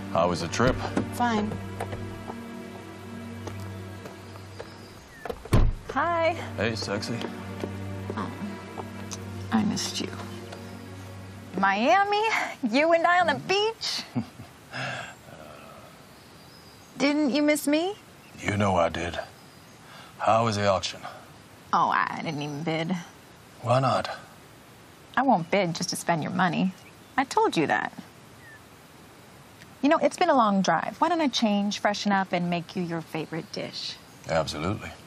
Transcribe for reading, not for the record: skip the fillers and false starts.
How was the trip? Fine. Hi. Hey, sexy. I missed you. Miami? You and I on the beach? Didn't you miss me? You know I did. How was the auction? Oh, I didn't even bid. Why not? I won't bid just to spend your money. I told you that. You know, it's been a long drive. Why don't I change, freshen up, and make you your favorite dish? Absolutely.